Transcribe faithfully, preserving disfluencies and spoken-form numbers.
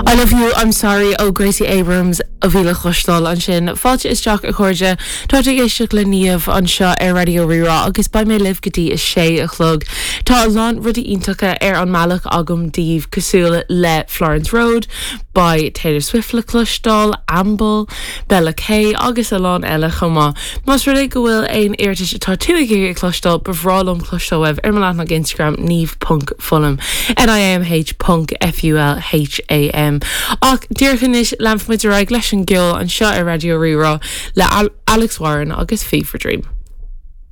I love you, I'm sorry ó Gracie Abrams a bhíle chostal an sin fáilte is teach a chuirde tá éisteach le níomh an seo ar radio rirá agus ba mé libh gotí is sé a chlog. Tá lán rudí iontacha ar an meach agam díomh cosúla le Florence Road by Taylor Swift le clostal, Amble, Bella Kay agus a lán eile chumá. Mas rudí go bhfuil ein airtis tá tú ige clostal bhrálum clostal webh ar malach ag Instagram níomh punk fulham N I M H punk F U L H A M. Ach dearchanis lamfmuid raig leis an gil an seo ar radio rirá le Al- Alex Warren agus Fever Dream.